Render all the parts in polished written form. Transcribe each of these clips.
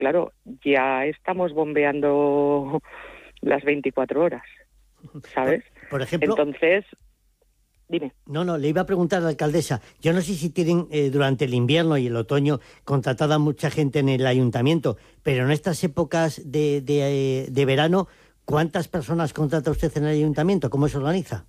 claro, ya estamos bombeando las 24 horas, ¿sabes? Por ejemplo... Entonces, dime. No, le iba a preguntar a la alcaldesa, yo no sé si tienen durante el invierno y el otoño contratada mucha gente en el ayuntamiento, pero en estas épocas de verano, ¿cuántas personas contrata usted en el ayuntamiento? ¿Cómo se organiza?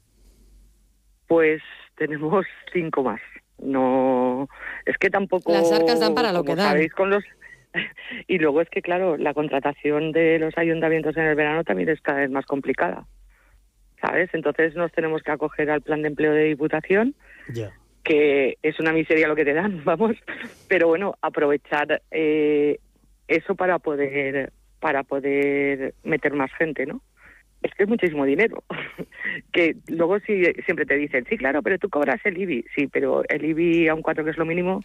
Pues tenemos 5 más. No, es que tampoco... Las arcas dan para lo como que dan. sabéis, con los... Y luego es que, claro, la contratación de los ayuntamientos en el verano también es cada vez más complicada, ¿sabes? Entonces nos tenemos que acoger al plan de empleo de Diputación, que es una miseria lo que te dan, vamos, pero bueno, aprovechar eso para poder meter más gente, ¿no? Es que es muchísimo dinero, que luego sí, siempre te dicen, sí, claro, pero tú cobras el IBI, sí, pero el IBI a un 4, que es lo mínimo,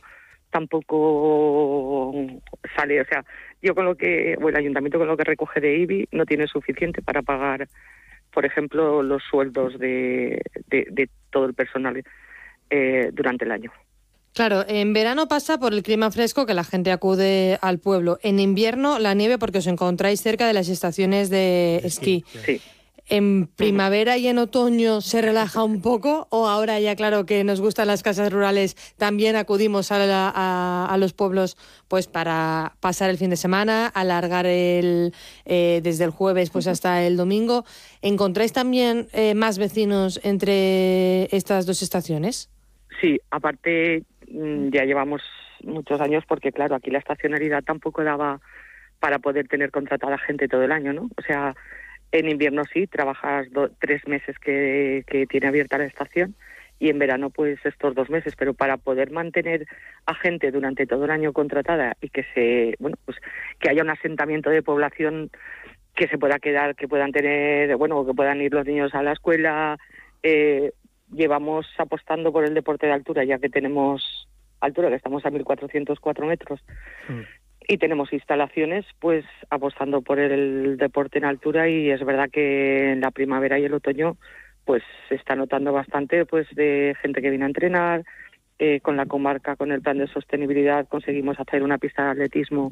tampoco sale, o sea, yo con lo que, o el ayuntamiento con lo que recoge de IBI no tiene suficiente para pagar, por ejemplo, los sueldos de todo el personal durante el año. Claro, en verano pasa por el clima fresco que la gente acude al pueblo. En invierno la nieve porque os encontráis cerca de las estaciones de esquí. Sí. ¿En primavera y en otoño se relaja un poco o ahora ya claro que nos gustan las casas rurales también acudimos a los pueblos pues para pasar el fin de semana, alargar desde el jueves pues hasta el domingo? ¿Encontráis también más vecinos entre estas dos estaciones? Sí, aparte ya llevamos muchos años porque claro, aquí la estacionalidad tampoco daba para poder tener contratada gente todo el año, ¿no? O sea, en invierno sí, trabajas 3 meses que tiene abierta la estación y en verano pues estos 2 meses, pero para poder mantener a gente durante todo el año contratada y que que haya un asentamiento de población que se pueda quedar, que puedan tener, que puedan ir los niños a la escuela, llevamos apostando por el deporte de altura, ya que tenemos altura, que estamos a 1.404 metros, y tenemos instalaciones, pues apostando por el deporte en altura, y es verdad que en la primavera y el otoño pues se está notando bastante pues de gente que viene a entrenar. Con la comarca, con el plan de sostenibilidad, conseguimos hacer una pista de atletismo,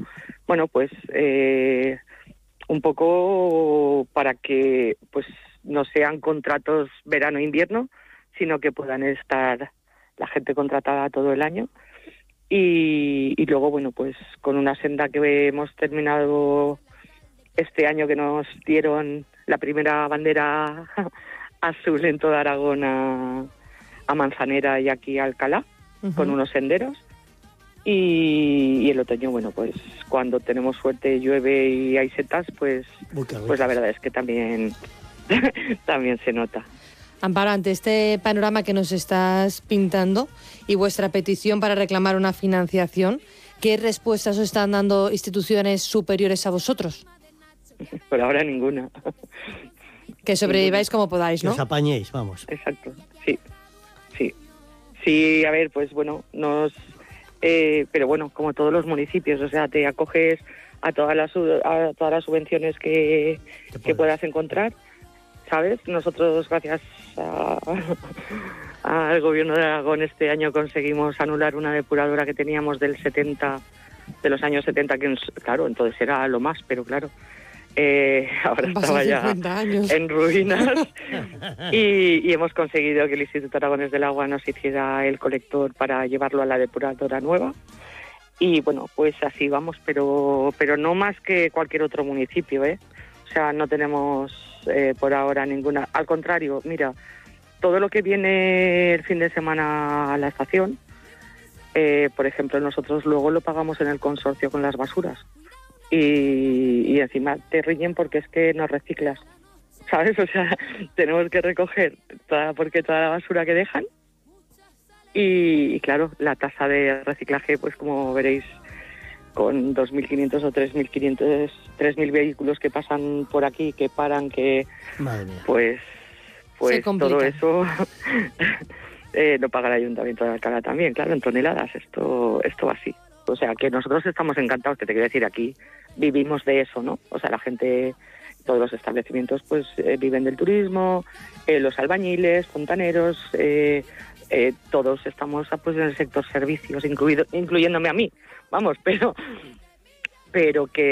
un poco para que pues no sean contratos verano-invierno, sino que puedan estar la gente contratada todo el año. Y luego, pues con una senda que hemos terminado este año, que nos dieron la primera bandera azul en toda Aragón a Manzanera y aquí a Alcalá, con unos senderos. Y el otoño, pues cuando tenemos suerte, llueve y hay setas, pues la verdad es que también se nota. Amparo, ante este panorama que nos estás pintando y vuestra petición para reclamar una financiación, ¿qué respuestas os están dando instituciones superiores a vosotros? Por ahora ninguna. Que sobreviváis como podáis, ¿no? Que os apañéis, vamos. Exacto, sí. Sí, a ver, pues pero como todos los municipios, o sea, te acoges a todas las subvenciones que puedas encontrar, ¿sabes? Nosotros, gracias al gobierno de Aragón, este año conseguimos anular una depuradora que teníamos de los años 70, que claro, entonces era lo más, pero claro, ahora estaba ya en ruinas y hemos conseguido que el Instituto Aragonés del Agua nos hiciera el colector para llevarlo a la depuradora nueva. Y pues así vamos, pero no más que cualquier otro municipio, O sea, no tenemos por ahora ninguna. Al contrario, mira, todo lo que viene el fin de semana a la estación, por ejemplo, nosotros luego lo pagamos en el consorcio con las basuras. Y encima te riñen porque es que no reciclas, ¿sabes? O sea, tenemos que recoger toda la basura que dejan. Y claro, la tasa de reciclaje, pues como veréis, con 2.500 o 3.000 vehículos que pasan por aquí, que paran, que Madre mía. pues todo eso lo paga el Ayuntamiento de Alcalá también, claro, en toneladas. Esto va así. O sea, que nosotros estamos encantados, que te quiero decir, aquí vivimos de eso, ¿no? O sea, la gente, todos los establecimientos, pues viven del turismo, los albañiles, fontaneros, todos estamos pues en el sector servicios, incluyéndome a mí, vamos, pero que